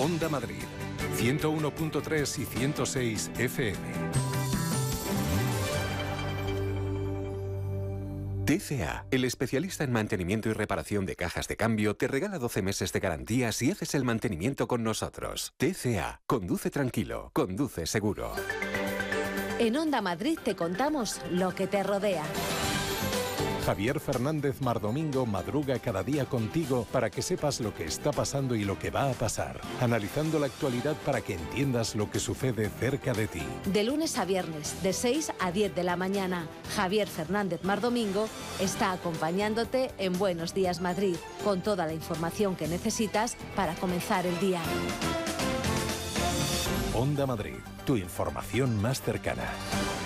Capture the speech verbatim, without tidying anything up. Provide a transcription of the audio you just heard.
Onda Madrid, ciento uno punto tres y ciento seis F M. T C A, el especialista en mantenimiento y reparación de cajas de cambio, te regala doce meses de garantía si haces el mantenimiento con nosotros. T C A, conduce tranquilo, conduce seguro. En Onda Madrid te contamos lo que te rodea. Javier Fernández Mardomingo madruga cada día contigo para que sepas lo que está pasando y lo que va a pasar, analizando la actualidad para que entiendas lo que sucede cerca de ti. De lunes a viernes, de seis a diez de la mañana, Javier Fernández Mardomingo está acompañándote en Buenos Días Madrid, con toda la información que necesitas para comenzar el día. Onda Madrid, tu información más cercana.